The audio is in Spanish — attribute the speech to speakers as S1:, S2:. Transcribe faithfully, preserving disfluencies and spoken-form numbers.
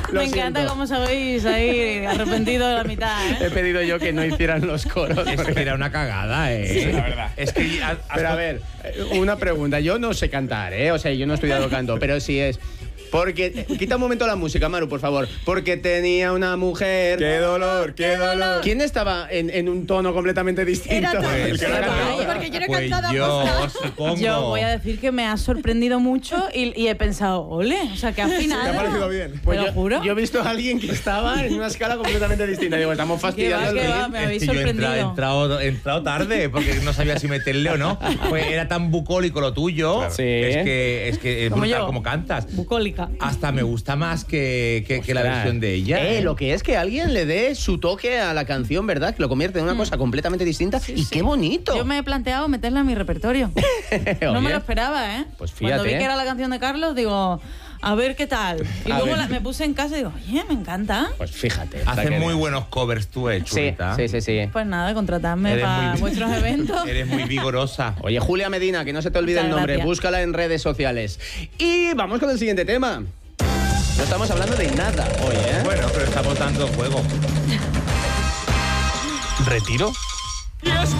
S1: Me encanta cómo sabéis ahí arrepentido de la mitad, ¿eh?
S2: He pedido yo que no hicieran los coros.
S3: Es que era una cagada, ¿eh?
S2: Sí, la verdad.
S3: Es que... has-
S2: Pero a ver, una pregunta. Yo no sé cantar, ¿eh? O sea, yo no he estudiado canto, pero sí es... Porque... Quita un momento la música, Maru, por favor. Porque tenía una mujer...
S4: ¡Qué dolor, qué dolor!
S2: ¿Quién estaba en, en un tono completamente distinto?
S5: Era tú.
S2: El que no
S5: Era
S2: cantaba.
S5: tú, porque yo no he
S3: Pues
S5: cantado
S3: yo,
S5: aposta.
S3: supongo.
S1: Yo voy a decir que me ha sorprendido mucho y, y he pensado, ole, o sea, que afinado.
S4: ¿Te ha parecido bien?
S2: Pues
S1: Te lo
S2: yo,
S1: juro.
S2: yo he visto a alguien que estaba en una escala completamente distinta. Digo, estamos
S1: Que
S2: fastidiando
S1: va,
S2: el
S1: que va,
S2: ritmo.
S1: me habéis
S3: Es que yo he entra-
S1: sorprendido.
S3: he entrado, he entrado tarde porque no sabía si meterle o no. Pues era tan bucólico lo tuyo.
S2: Claro. Sí.
S3: Es que es, que es
S1: Como
S3: brutal
S1: yo.
S3: como cantas.
S1: Bucólica.
S3: Hasta me gusta más que, que, que la
S2: Ostras.
S3: versión de ella.
S2: Eh, lo que es que alguien le dé su toque a la canción, ¿verdad? Que lo convierte en una cosa completamente distinta. y qué bonito.
S1: Yo me he planteado meterla en mi repertorio. No
S2: Oye,
S1: me lo esperaba, ¿eh?
S2: Pues
S1: Cuando vi
S2: fíjate.
S1: que era la canción de Carlos, digo, a ver qué tal. Y
S2: A
S1: luego
S2: ver.
S1: la- me puse en casa y digo, oye, me encanta.
S2: Pues fíjate.
S3: Hacen muy
S2: bueno.
S3: buenos covers tú, eh,
S2: Sí,
S3: chulita.
S2: sí, sí, sí.
S1: Pues nada, contratadme
S3: Eres
S1: para
S3: muy-
S1: vuestros eventos.
S3: Eres muy vigorosa.
S2: Oye, Julia Medina, que no se te olvide
S1: Muchas
S2: el nombre,
S1: gracias.
S2: búscala en redes sociales. Y vamos con el siguiente tema. No estamos hablando de nada hoy, ¿eh?
S3: Bueno, pero estamos dando juego.
S6: ¿Retiro?